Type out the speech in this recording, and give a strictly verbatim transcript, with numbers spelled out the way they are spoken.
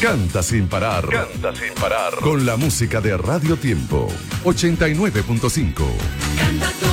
Canta sin parar. Canta sin parar. Con la música de Radio Tiempo. ochenta y nueve punto cinco. Canta todo.